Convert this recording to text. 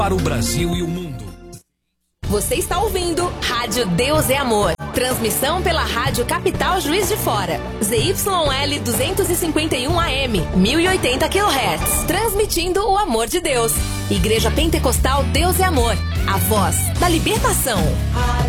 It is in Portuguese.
para o Brasil e o mundo. Você está ouvindo Rádio Deus é Amor. Transmissão pela Rádio Capital Juiz de Fora. ZYL 251 AM, 1080 kHz. Transmitindo o amor de Deus. Igreja Pentecostal Deus é Amor. A voz da libertação.